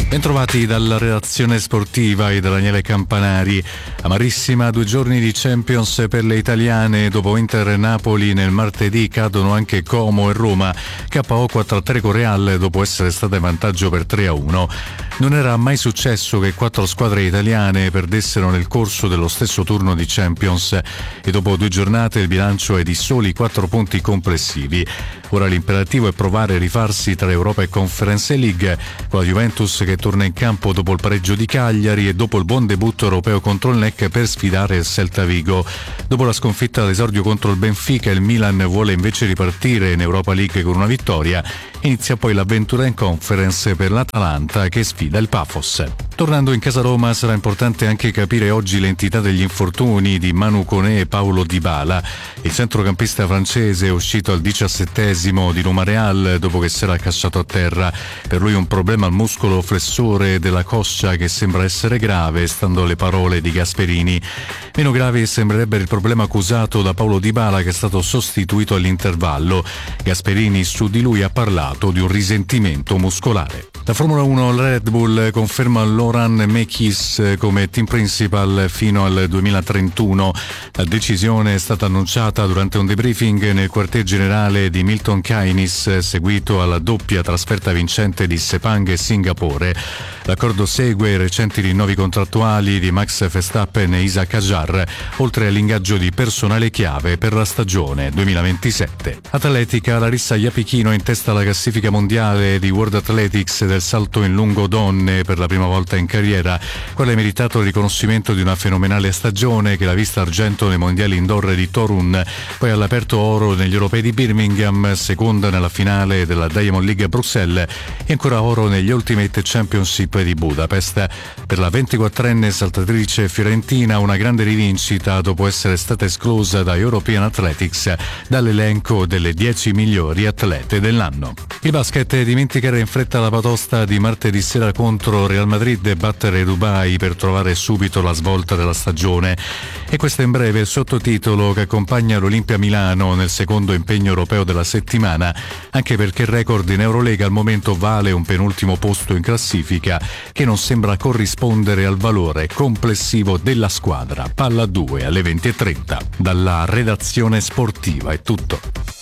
Bentrovati dalla redazione sportiva e da Daniele Campanari. Amarissima 2 giorni di Champions per le italiane. Dopo Inter e Napoli nel martedì cadono anche Como e Roma. KO 4-3 con Real dopo essere state in vantaggio per 3-1. Non era mai successo che 4 squadre italiane perdessero nel corso dello stesso turno di Champions e dopo 2 giornate il bilancio è di soli 4 punti complessivi. Ora l'imperativo è provare a rifarsi tra Europa e Conference League, con la Juventus che torna in campo dopo il pareggio di Cagliari e dopo il buon debutto europeo contro il NEC per sfidare il Celta Vigo. Dopo la sconfitta all'esordio contro il Benfica, il Milan vuole invece ripartire in Europa League con una vittoria. Inizia poi l'avventura in Conference per l'Atalanta che sfida il Pafos. Tornando in casa Roma sarà importante anche capire oggi l'entità degli infortuni di Manu Koné e Paulo Dybala. Il centrocampista francese è uscito al 17° di Roma Real dopo che si era accasciato a terra. Per lui un problema al muscolo flessore della coscia che sembra essere grave, stando alle parole di Gasperini. Meno grave sembrerebbe il problema accusato da Paulo Dybala, che è stato sostituito all'intervallo. Gasperini su di lui ha parlato di un risentimento muscolare. La Formula 1, la Red Bull conferma Laurent Mekies come team principal fino al 2031. La decisione è stata annunciata durante un debriefing nel quartier generale di Milton Keynes, seguito alla doppia trasferta vincente di Sepang e Singapore. L'accordo segue i recenti rinnovi contrattuali di Max Verstappen e Isaac Hadjar, oltre all'ingaggio di personale chiave per la stagione 2027. Atletica, Larissa Iapichino in testa alla classifica mondiale di World Athletics del salto in lungo donne per la prima volta in carriera. Quella ha meritato il riconoscimento di una fenomenale stagione che l'ha vista argento nei mondiali indoor di Torun, poi all'aperto oro negli europei di Birmingham, seconda nella finale della Diamond League a Bruxelles e ancora oro negli Ultimate Championship di Budapest. Per la 24enne saltatrice fiorentina una grande rivincita dopo essere stata esclusa da European Athletics dall'elenco delle 10 migliori atlete dell'anno. Il basket, dimenticare in fretta la batosta di martedì sera contro Real Madrid e battere Dubai per trovare subito la svolta della stagione. E questo in breve il sottotitolo che accompagna l'Olimpia Milano nel secondo impegno europeo della settimana, anche perché il record in Eurolega al momento vale un penultimo posto in classifica che non sembra corrispondere al valore complessivo della squadra. Palla 2 alle 20:30. Dalla redazione sportiva è tutto.